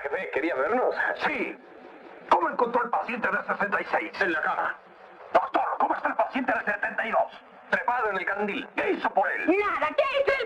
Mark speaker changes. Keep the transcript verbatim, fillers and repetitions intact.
Speaker 1: jefe, ¿quería vernos?
Speaker 2: Sí. ¿Cómo encontró el paciente de sesenta y seis?
Speaker 1: En la cama.
Speaker 2: Doctor, ¿cómo está el paciente de setenta y dos?
Speaker 1: Trepado en el candil.
Speaker 2: ¿Qué hizo por él?
Speaker 3: Nada, ¿qué hizo el